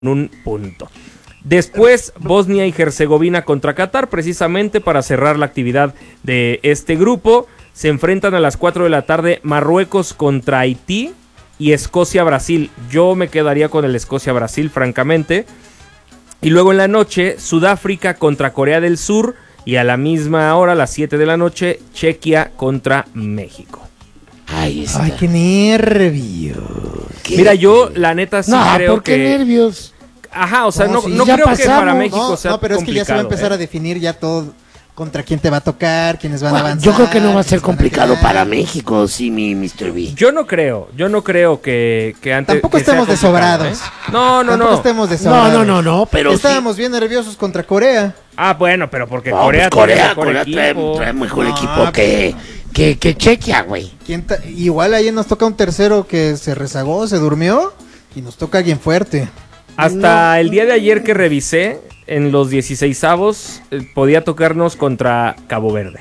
un punto. Después, Bosnia y Herzegovina contra Qatar, precisamente para cerrar la actividad de este grupo. Se enfrentan a las 4 de la tarde Marruecos contra Haití y Escocia-Brasil. Yo me quedaría con el Escocia-Brasil, francamente. Y luego en la noche, Sudáfrica contra Corea del Sur. Y a la misma hora, a las 7 de la noche, Chequia contra México. Ahí está. Ay, qué nervios. Mira, yo la neta sí creo ¿por qué que... nervios? Ajá, o sea, no sí, creo pasamos. que para México sea No, pero es que ya se va a empezar a definir ya todo contra quién te va a tocar, quiénes van a avanzar. Yo creo que no va a ser quiénes van complicado quedar. para México, sí, mi Mr. B. Yo no creo que antes... Tampoco que sea estemos complicado, desobrados. No. Tampoco estemos desobrados. No, pero estábamos bien nerviosos contra Corea. Ah, bueno, pero porque No, Corea pues Corea equipo. trae mejor No, equipo que Chequia, güey. Igual ahí nos toca un tercero que se rezagó, se durmió y nos toca alguien fuerte. Hasta el día de ayer que revisé, en los 16avos, podía tocarnos contra Cabo Verde.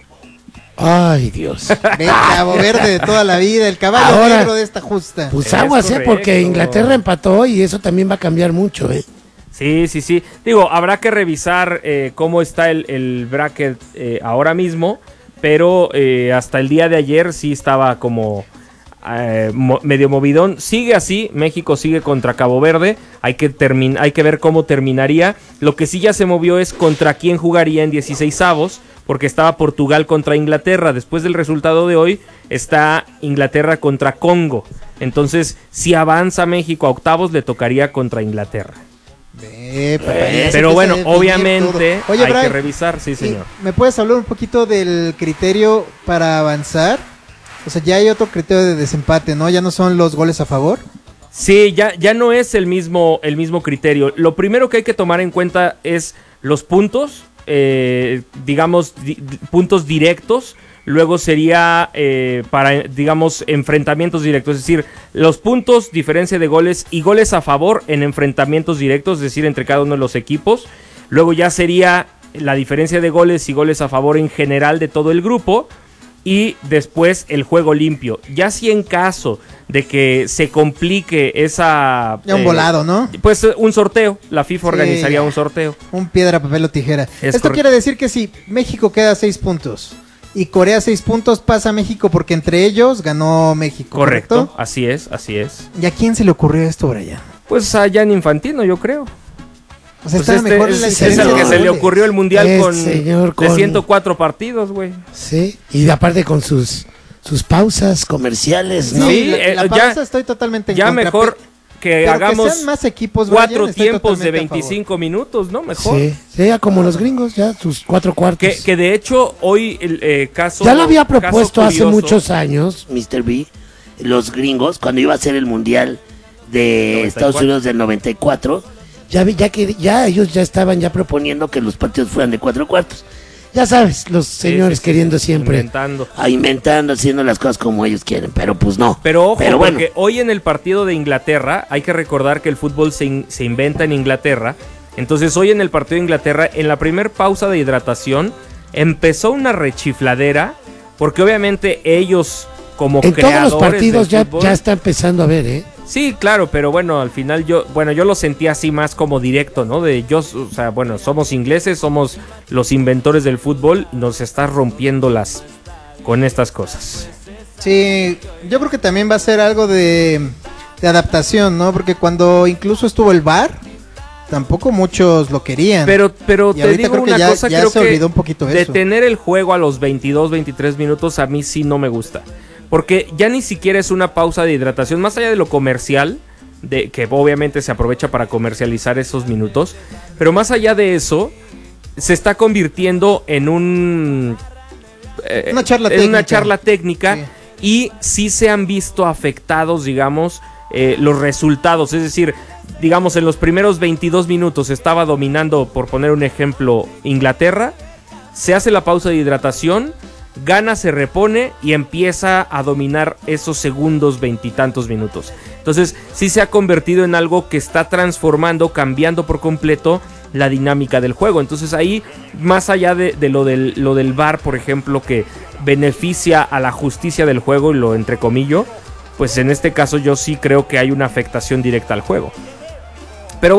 Ay, Dios. Ve, Cabo Verde de toda la vida, el caballo Ahora, negro de esta justa. Pues Es aguas, correcto. porque Inglaterra empató y eso también va a cambiar mucho, Sí. Digo, habrá que revisar cómo está el bracket ahora mismo, pero hasta el día de ayer sí estaba como medio movidón. Sigue así, México sigue contra Cabo Verde, hay que ver cómo terminaría. Lo que sí ya se movió es contra quién jugaría en 16avos, porque estaba Portugal contra Inglaterra. Después del resultado de hoy está Inglaterra contra Congo. Entonces, si avanza México a octavos, le tocaría contra Inglaterra. Pero bueno, obviamente Oye, hay Brian, que revisar, sí, señor. ¿Me puedes hablar un poquito del criterio para avanzar? O sea, ya hay otro criterio de desempate, ¿no? Ya no son los goles a favor. Sí, ya no es el mismo criterio. Lo primero que hay que tomar en cuenta es los puntos, digamos, puntos directos. Luego sería para, digamos, enfrentamientos directos, es decir, los puntos, diferencia de goles y goles a favor en enfrentamientos directos, es decir, entre cada uno de los equipos. Luego ya sería la diferencia de goles y goles a favor en general de todo el grupo. Y después el juego limpio. Ya si en caso de que se complique esa... Ya un volado, ¿no? Pues un sorteo. La FIFA organizaría un sorteo. Un piedra, papel o tijera. Es Esto quiere decir que si México queda 6 puntos y Corea 6 puntos, pasa México porque entre ellos ganó México. Correcto. Así es. ¿Y a quién se le ocurrió esto, Brian? Pues a Gianni Infantino, yo creo. O sea, Pues está mejor en la es diferencia el que de se le goles. ocurrió el mundial Señor, de 104 partidos, güey. Sí, y aparte con sus pausas comerciales, ¿no? Sí, Sí, la pausa estoy totalmente en Ya contra, mejor que pero hagamos que sean más equipos, 4 Brian, estoy tiempos de totalmente a favor. 25 minutos, ¿no? Mejor. Sí, ya como los gringos, ya sus 4 cuartos. Que de hecho hoy el caso... Ya lo había caso propuesto hace curioso, muchos años, Mr. B, los gringos, cuando iba a ser el mundial de 94. Estados Unidos del 94, ya ellos ya estaban ya proponiendo que los partidos fueran de 4 cuartos. Ya sabes, los señores sí, queriendo siempre inventando. haciendo las cosas como ellos quieren, pero pues no. Pero ojo, bueno, porque hoy en el partido de Inglaterra, hay que recordar que el fútbol se inventa en Inglaterra. Entonces hoy en el partido de Inglaterra, en la primer pausa de hidratación, empezó una rechifladera, porque obviamente ellos como en todos creadores los partidos del fútbol, ya está empezando a ver, ¿eh? Sí, claro, pero bueno, al final yo lo sentí así más como directo, ¿no? O sea, bueno, somos ingleses, somos los inventores del fútbol, nos está rompiendo con estas cosas. Sí, yo creo que también va a ser algo de adaptación, ¿no? Porque cuando incluso estuvo el VAR, tampoco muchos lo querían. Pero Y te ahorita digo creo que una ya cosa, se creo que olvidó un poquito eso. detener el juego a los 22, 23 minutos a mí sí no me gusta. Porque ya ni siquiera es una pausa de hidratación, más allá de lo comercial, que obviamente se aprovecha para comercializar esos minutos, pero más allá de eso, se está convirtiendo en una charla técnica Sí. y sí se han visto afectados, digamos, los resultados. Es decir, digamos, en los primeros 22 minutos estaba dominando, por poner un ejemplo, Inglaterra, se hace la pausa de hidratación, gana, se repone y empieza a dominar esos segundos 20 y tantos minutos. Entonces sí se ha convertido en algo que está transformando, cambiando por completo la dinámica del juego. Entonces ahí, más allá de lo del VAR, por ejemplo, que beneficia a la justicia del juego, y lo entrecomillo, pues en este caso yo sí creo que hay una afectación directa al juego.